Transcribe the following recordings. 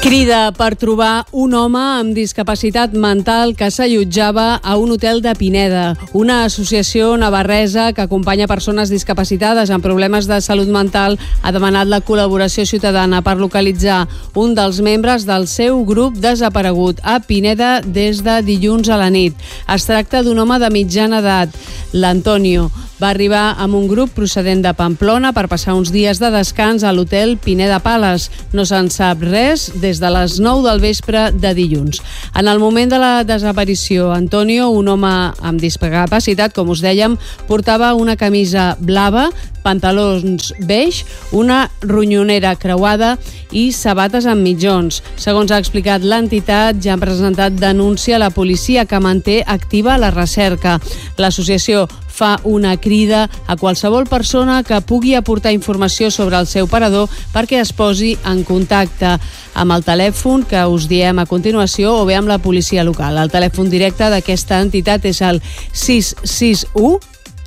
Crida per trobar un home amb discapacitat mental que s'allotjava a un hotel de Pineda. Una associació navarresa que acompanya persones discapacitades amb problemes de salut mental ha demanat la col·laboració ciutadana per localitzar un dels membres del seu grup desaparegut a Pineda des de dilluns a la nit. Es tracta d'un home de mitjana edat, l'Antonio. Va arribar amb un grup procedent de Pamplona per passar uns dies de descans a l'hotel Pineda Palace. No se'n sap res des de les 9 del vespre de dilluns. En el moment de la desaparició, Antonio, un home amb discapacitat, com us dèiem, portava una camisa blava, pantalons beix, una ronyonera creuada i sabates amb mitjons. Segons ha explicat l'entitat, ja han presentat denúncia a la policia que manté activa la recerca. L'associació fa una crida a qualsevol persona que pugui aportar informació sobre el seu parador perquè es posi en contacte amb el telèfon que us diem a continuació o bé amb la policia local. El telèfon directe d'aquesta entitat és el 661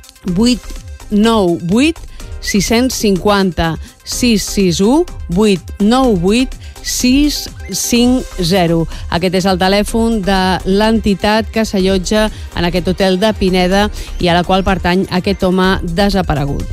898 650 661 898 650. Aquest és el telèfon de l'entitat que s'allotja en aquest hotel de Pineda i a la qual pertany aquest home desaparegut.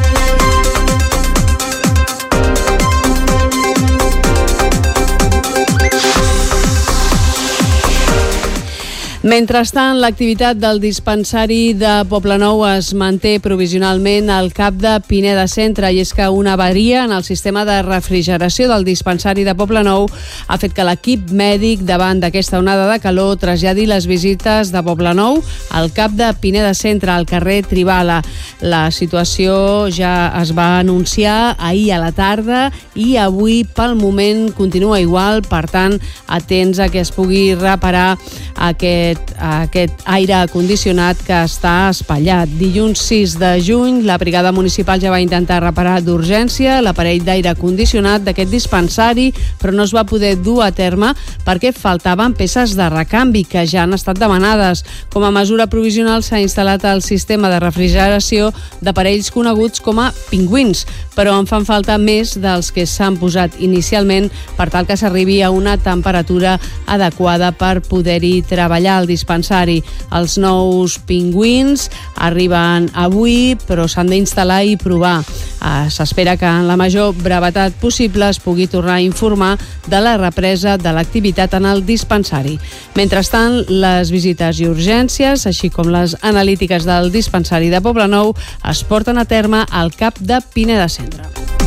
Mentrestant, l'activitat del dispensari de Poblenou es manté provisionalment al cap de Pineda Centre, i és que una avaria en el sistema de refrigeració del dispensari de Poblenou ha fet que l'equip mèdic, davant d'aquesta onada de calor, traslladi les visites de Poblenou al cap de Pineda Centre, al carrer Tribala. La situació ja es va anunciar ahir a la tarda i avui, pel moment, continua igual. Per tant, atents a que es pugui reparar aquest aire condicionat que està espatllat. Dilluns 6 de juny, la brigada municipal ja va intentar reparar d'urgència l'aparell d'aire condicionat d'aquest dispensari, però no es va poder dur a terme perquè faltaven peces de recanvi que ja han estat demanades. Com a mesura provisional s'ha instal·lat el sistema de refrigeració d'aparells coneguts com a pingüins, però en fan falta més dels que s'han posat inicialment per tal que s'arribi a una temperatura adequada per poder-hi treballar al dispensari. Els nous pingüins arriben avui, però s'han d'instal·lar i provar. S'espera que en la major brevetat possible es pugui tornar a informar de la represa de l'activitat en el dispensari. Mentrestant, les visites i urgències, així com les analítiques del dispensari de Poblenou, es porten a terme al cap de Pineda Centre.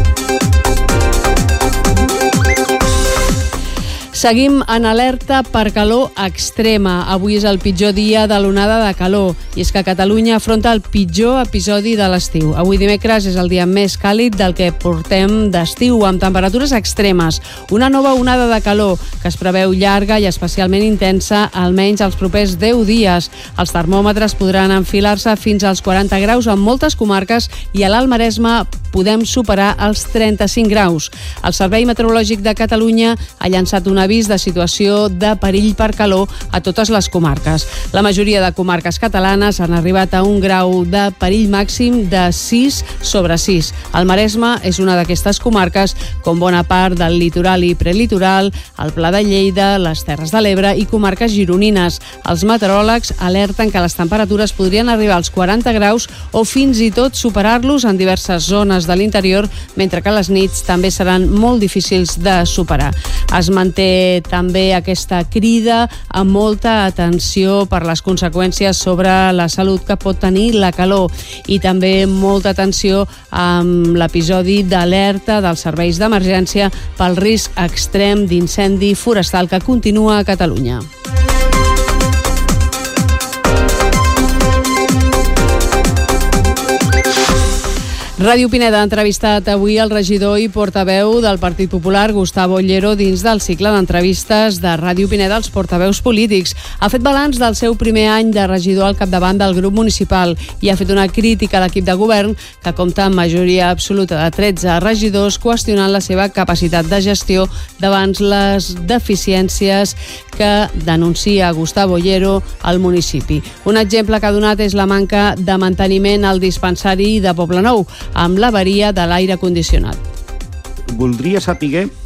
Seguim en alerta per calor extrema. Avui és el pitjor dia de l'onada de calor i és que Catalunya afronta el pitjor episodi de l'estiu. Avui dimecres és el dia més càlid del que portem d'estiu, amb temperatures extremes. Una nova onada de calor que es preveu llarga i especialment intensa almenys els propers 10 dies. Els termòmetres podran enfilar-se fins als 40 graus en moltes comarques i a l'Alt Maresme podem superar els 35 graus. El Servei Meteorològic de Catalunya ha llançat un avís de situació de perill per calor a totes les comarques. La majoria de comarques catalanes han arribat a un grau de perill màxim de 6/6. El Maresme és una d'aquestes comarques, com bona part del litoral i prelitoral, el Pla de Lleida, les Terres de l'Ebre i comarques gironines. Els meteoròlegs alerten que les temperatures podrien arribar als 40 graus o fins i tot superar-los en diverses zones de l'interior, mentre que les nits també seran molt difícils de superar. Es manté també aquesta crida amb molta atenció per les conseqüències sobre la salut que pot tenir la calor i també molta atenció amb l'episodi d'alerta dels serveis d'emergència pel risc extrem d'incendi forestal que continua a Catalunya. Ràdio Pineda ha entrevistat avui el regidor i portaveu del Partit Popular, Gustavo Ollero, dins del cicle d'entrevistes de Ràdio Pineda als portaveus polítics. Ha fet balanç del seu primer any de regidor al capdavant del grup municipal i ha fet una crítica a l'equip de govern que compta amb majoria absoluta de 13 regidors, qüestionant la seva capacitat de gestió davant les deficiències que denuncia Gustavo Ollero al municipi. Un exemple que ha donat és la manca de manteniment al dispensari de Poblenou, amb l'avaria de l'aire condicionat. Voldria saber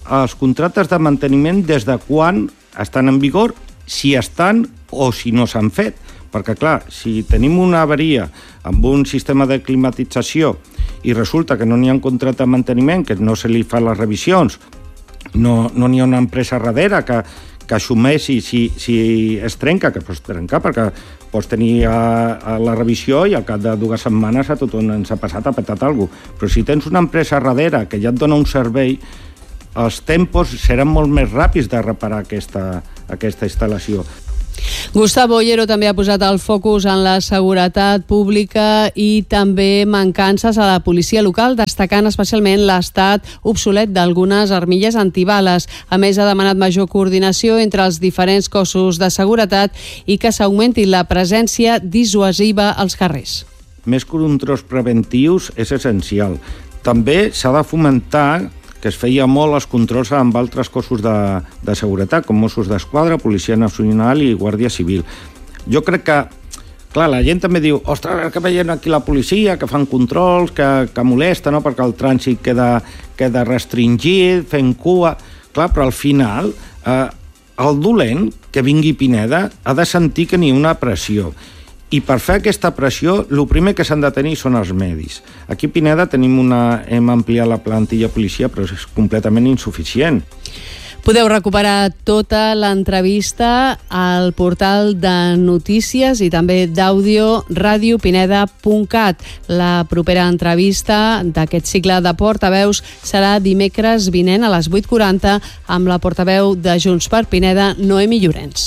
els contractes de manteniment des de quan estan en vigor, si estan o si no s'han fet. Perquè, clar, si tenim una avaria amb un sistema de climatització i resulta que no n'hi ha un contracte de manteniment, que no se li fa les revisions, no n'hi ha una empresa darrere que assumeixi si es trenca, que pots trencar, perquè pots tenir la revisió i al cap de 2 setmanes a tothom ens ha passat, ha petat alguna cosa. Però si tens una empresa darrere que ja et dona un servei, els tempos seran molt més ràpids de reparar aquesta instal·lació. Gustavo Ollero també ha posat el focus en la seguretat pública i també mancances a la policia local, destacant especialment l'estat obsolet d'algunes armilles antibales. A més, ha demanat major coordinació entre els diferents cossos de seguretat i que s'augmenti la presència dissuasiva als carrers. Més controls preventius és essencial. També s'ha de fomentar que es feia molt els controls amb altres cossos de seguretat, com Mossos d'Esquadra, Policia Nacional i Guàrdia Civil. Jo crec que, clar, la gent també diu, ostres, que veiem aquí la policia, que fan controls, que molesta, no?, perquè el trànsit queda restringit, fent cua. Clar, però al final, el dolent que vingui a Pineda ha de sentir que n'hi ha una pressió. I per fer aquesta pressió, el primer que s'han de tenir són els medis. Aquí a Pineda hem ampliat la plantilla policia, però és completament insuficient. Podeu recuperar tota l'entrevista al portal de notícies i també d'àudio radiopineda.cat. La propera entrevista d'aquest cicle de portaveus serà dimecres vinent a les 8:40 amb la portaveu de Junts per Pineda, Noemi Llorens.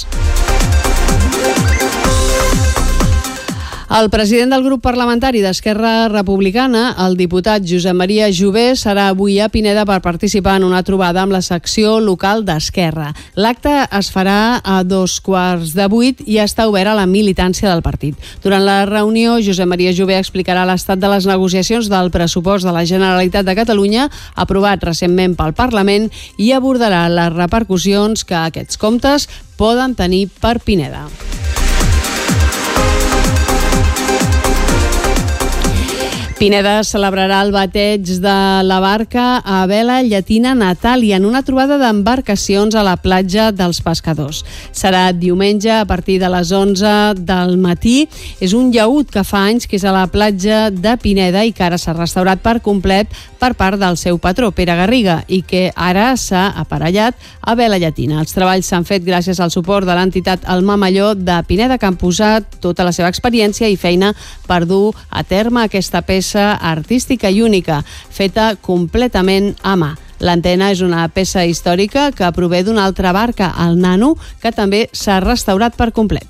El president del grup parlamentari d'Esquerra Republicana, el diputat Josep Maria Jové, serà avui a Pineda per participar en una trobada amb la secció local d'Esquerra. L'acte es farà a 7:15 i està obert a la militància del partit. Durant la reunió, Josep Maria Jové explicarà l'estat de les negociacions del pressupost de la Generalitat de Catalunya, aprovat recentment pel Parlament, i abordarà les repercussions que aquests comptes poden tenir per Pineda. Pineda celebrarà el bateig de la barca a vela llatina Natàlia en una trobada d'embarcacions a la platja dels Pescadors. Serà diumenge a partir de les 11 del matí. És un llaüt que fa anys que és a la platja de Pineda i que ara s'ha restaurat per complet per part del seu patró, Pere Garriga, i que ara s'ha aparellat a vela llatina. Els treballs s'han fet gràcies al suport de l'entitat El Mamelló de Pineda, que han posat tota la seva experiència i feina per dur a terme aquesta peça artística i única, feta completament a mà. L'antena és una peça històrica que prové d'una altra barca, el Nano, que també s'ha restaurat per complet.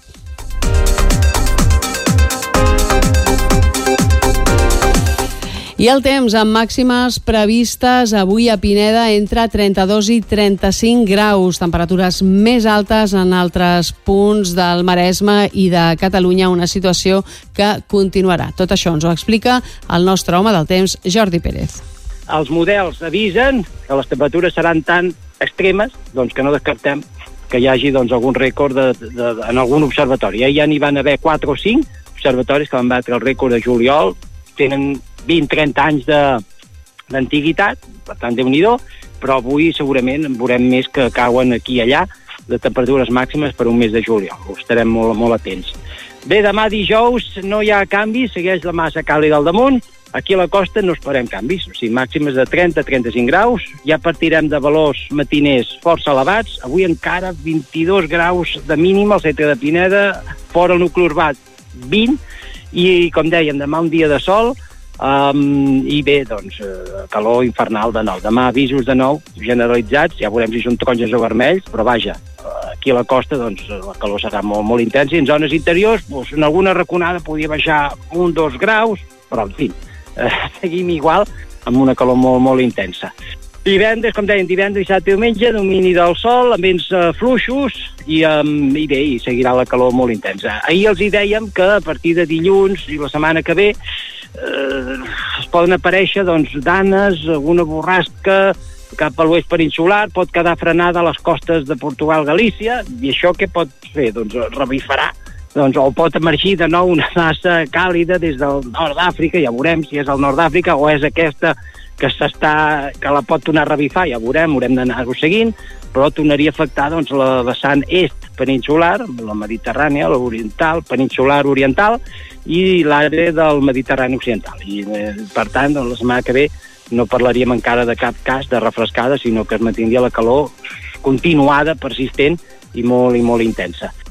I el temps, amb màximes previstes avui a Pineda entre 32 i 35 graus, temperatures més altes en altres punts del Maresme i de Catalunya, una situació que continuarà. Tot això ens ho explica el nostre home del temps, Jordi Pérez. Els models avisen que les temperatures seran tan extremes que no descartem que hi hagi algun rècord en algun observatori. Ja n'hi van haver 4 o 5 observatoris que van batre el rècord de juliol, tenen 20-30 anys d'antiguitat, per tant, Déu-n'hi-do, però avui segurament en veurem més que cauen aquí i allà de temperatures màximes per un mes de juliol. Estarem molt, molt atents. Bé, demà dijous no hi ha canvis, segueix la massa càlida al damunt. Aquí a la costa no esperem canvis, o sigui, màximes de 30-35 graus. Ja partirem de valors matiners força elevats. Avui encara 22 graus de mínim al centre de Pineda, fora el nucli urbà 20, i com dèiem, demà un dia de sol, i bé, calor infernal de nou. Demà avisos de nou generalitzats, ja veurem si són taronges o vermells, però vaja, aquí a la costa la calor serà molt, molt intensa, i en zones interiors en alguna raconada podria baixar 1-2 graus, però en fi, seguim igual amb una calor molt, molt intensa. Divendres, com dèiem, divendres, dissabte i diumenge, domini del sol, amb vents fluixos, i bé, i seguirà la calor molt intensa. Ahir els hi dèiem que a partir de dilluns i la setmana que ve es poden aparèixer danes, alguna borrasca cap a l'oest peninsular, pot quedar frenada a les costes de Portugal-Galícia, i això què pot fer? Revifarà, o pot emergir de nou una massa càlida des del nord d'Àfrica, ja veurem si és el nord d'Àfrica o és aquesta que la pot tornar a revifar, ja veurem, haurem d'anar-ho seguint, però tornaria a afectar doncs, la vessant est peninsular, la mediterrània, l'oriental, peninsular oriental, i l'àrea del Mediterrani occidental. I, per tant, la setmana que ve no parlaríem encara de cap cas de refrescada, sinó que es mantindria la calor continuada, persistent i molt intensa.